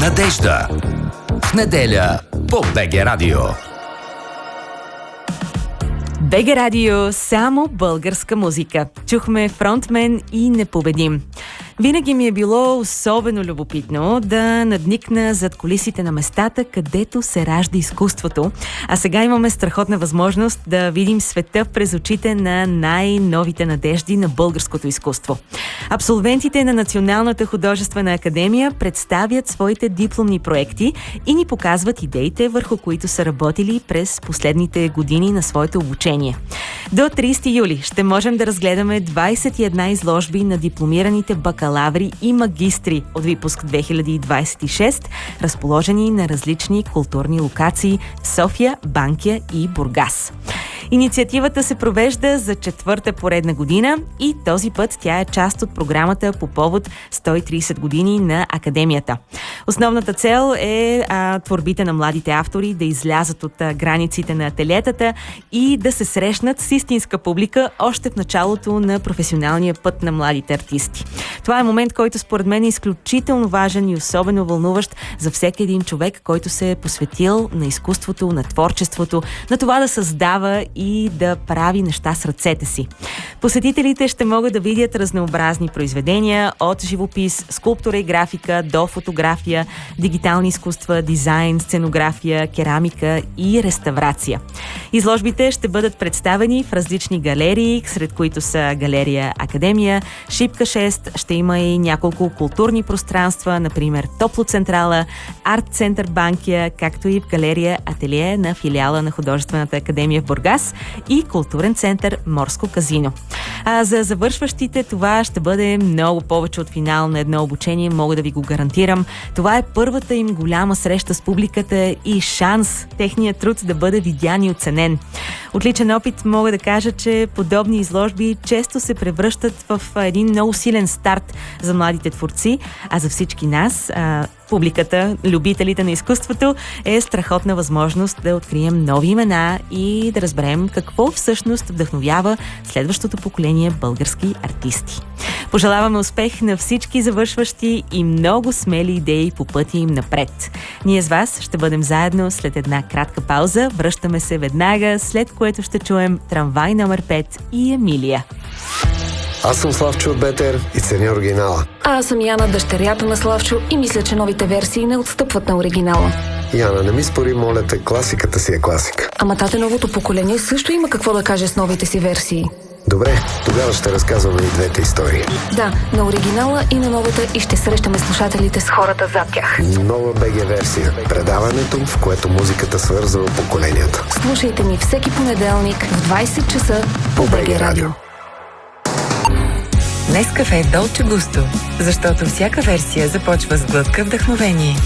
Надежда. В неделя по БГ Радио. БГ Радио, само българска музика. Чухме Фронтмен и Непобедим. Винаги ми е било особено любопитно да надникна зад кулисите на местата, където се ражда изкуството. А сега имаме страхотна възможност да видим света през очите на най-новите надежди на българското изкуство. Абсолвентите на Националната художествена академия представят своите дипломни проекти и ни показват идеите, върху които са работили през последните години на своето обучение. До 30 юли ще можем да разгледаме 21 изложби на дипломираните бакалаври и магистри от випуск 2026, разположени на различни културни локации в София, Банкя и Бургас. Инициативата се провежда за 4-та поредна година и този път тя е част от програмата по повод 130 години на Академията. Основната цел е творбите на младите автори да излязат от границите на ателиетата и да се срещнат с истинска публика още в началото на професионалния път на младите артисти. Това е момент, който според мен е изключително важен и особено вълнуващ за всеки един човек, който се е посветил на изкуството, на творчеството, на това да създава и да прави неща с ръцете си. Посетителите ще могат да видят разнообразни произведения от живопис, скулптура и графика до фотография, дигитални изкуства, дизайн, сценография, керамика и реставрация. Изложбите ще бъдат представени в различни галерии, сред които са галерия Академия, Шипка 6, ще има и няколко културни пространства, например Топлоцентрала, Арт-център Банкия, както и в галерия Ателие на филиала на Художествената академия в Бургас и културен център Морско казино. А за завършващите това ще бъде много повече от финал на едно обучение, мога да ви го гарантирам. Това е първата им голяма среща с публиката и шанс техният труд да бъде видян и оценен. От личен опит мога да кажа, че подобни изложби често се превръщат в един много силен старт за младите творци, а за всички нас, публиката, любителите на изкуството, е страхотна възможност да открием нови имена и да разберем какво всъщност вдъхновява следващото поколение български артисти. Пожелаваме успех на всички завършващи и много смели идеи по пътя им напред. Ние с вас ще бъдем заедно след една кратка пауза. Връщаме се веднага, след което ще чуем Трамвай номер 5 и Емилия. Аз съм Славчо от Бетер и ценя оригинала. А аз съм Яна, дъщерята на Славчо, и мисля, че новите версии не отстъпват на оригинала. Яна, не ми спори, моля те, класиката си е класика. Ама тате, новото поколение също има какво да каже с новите си версии. Добре, тогава ще разказваме и двете истории. Да, на оригинала и на новата, и ще срещаме слушателите с хората зад тях. Нова БГ версия. Предаването, в което музиката свързва поколенията. Слушайте ни всеки понеделник в 20 часа по БГ Радио. Нескафе Долче Густо, защото всяка версия започва с глътка вдъхновение.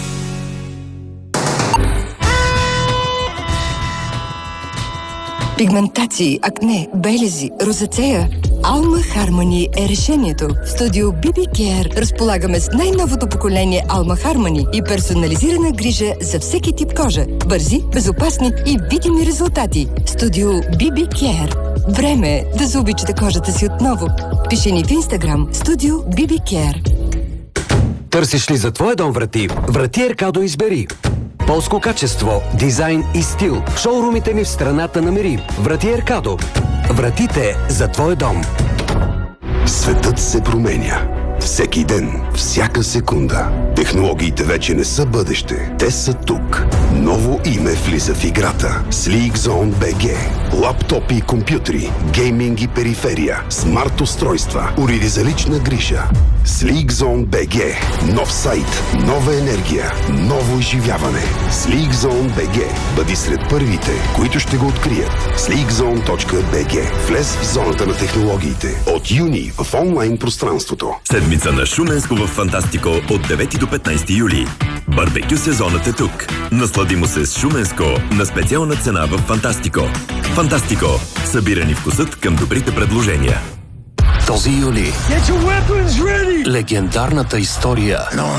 Пигментации, акне, белези, розацея. Алма Хармони е решението. В студио BB Care разполагаме с най-новото поколение Алма Хармони и персонализирана грижа за всеки тип кожа. Бързи, безопасни и видими резултати. Студио BB Care. Време е да заобичате кожата си отново. Пиши ни в Инстаграм Студио BB Care. Търсиш ли за твоя дом врати? Врати Еркадо избери. Полско качество, дизайн и стил. В шоурумите ни в страната намери. Врати Еркадо. Вратите за твой дом. Светът се променя. Всеки ден, всяка секунда. Технологиите вече не са бъдеще. Те са тук. Ново име влиза в играта. SleekZone BG. Лаптопи и компютри, гейминг и периферия, смарт устройства, уреди за лична грижа. SleekZone BG. Нов сайт, нова енергия, ново изживяване. SleekZone BG. Бъди сред първите, които ще го открият. sleekzone.bg. Влез в зоната на технологиите. От юни в онлайн пространството. Седмица на Шуменско в Фантастико от 9 до 15 юли. Барбекю сезонът е тук. Насладимо се с Шуменско на специална цена в Фантастико. Фантастико. Събирани вкусът към добрите предложения. Този юли легендарната история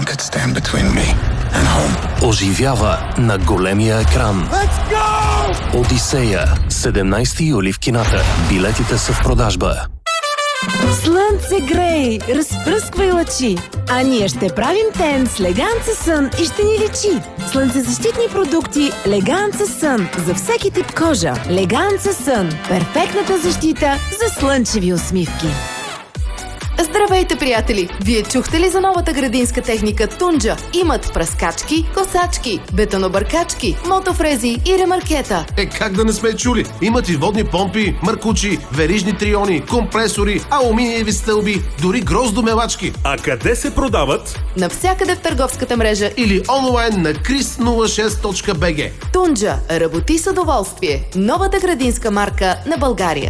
оживява на големия екран. Одисея. 17 юли в кината. Билетите са в продажба. Слънце грей, разпръсквай лъчи, а ние ще правим тен с Леганца Сън и ще ни лечи. Слънцезащитни продукти Леганца Сън за всеки тип кожа. Леганца Сън – перфектната защита за слънчеви усмивки. Здравейте, приятели! Вие чухте ли за новата градинска техника Тунджа? Имат пръскачки, косачки, бетонобъркачки, мотофрези и ремаркета. Как да не сме чули? Имат и водни помпи, маркучи, верижни триони, компресори, алуминиеви стълби, дори гроздомелачки. А къде се продават? Навсякъде в търговската мрежа или онлайн на chris06.bg. Тунджа. Работи с удоволствие. Новата градинска марка на България.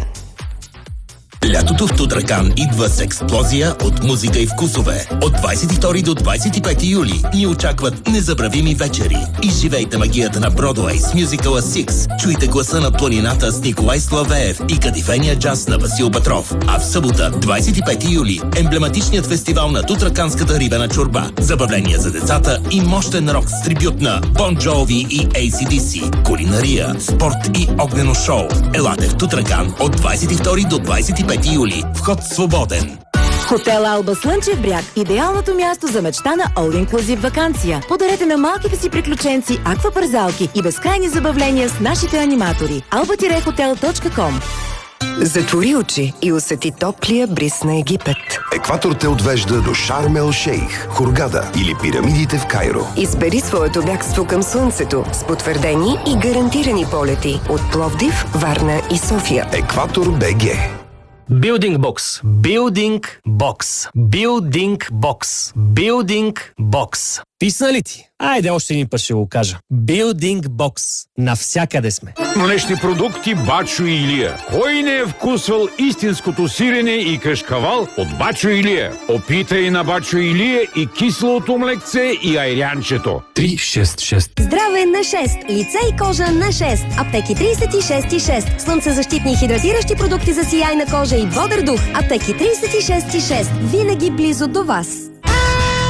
Лятото в Тутракан идва с експлозия от музика и вкусове. От 22 до 25 юли ни очакват незабравими вечери. Изживейте магията на Бродуей с мюзикъла Six. Чуйте гласа на планината с Николай Славеев и кадифения джаз на Васил Петров. А в събота, 25 юли, емблематичният фестивал на тутраканската рибена чорба. Забавления за децата и мощен рок с трибют на Bon Jovi и AC/DC. Кулинария, спорт и огнено шоу. Елате в Тутракан от 22 до 25 юли. Вход свободен. Хотел Алба Слънчев бряг – идеалното място за мечта на All Inclusive ваканция. Подарете на малките си приключенци аквапарзалки и безкрайни забавления с нашите аниматори. alba-hotel.com. Затвори очи и усети топлия бриз на Египет. Екватор те отвежда до Шарм ел Шейх, Хургада или пирамидите в Кайро. Избери своето бягство към слънцето с потвърдени и гарантирани полети от Пловдив, Варна и София. Екватор БГ. Building Box. Building Box. Building Box. Building Box. Писна ли ти? Айде още един път ще го кажа. Building Box. Навсякъде сме. Млечни продукти Бачо и Илия. Кой не е вкусвал истинското сирене и кашкавал от Бачо и Илия? Опитай на Бачо и Илия и киселото млекце и айрянчето. 366. Здраве на 6. Лице и кожа на 6. Аптеки 36,6. Слънцезащитни и хидратиращи продукти за сияйна кожа и бодър дух. Аптеки 36,6. Винаги близо до вас.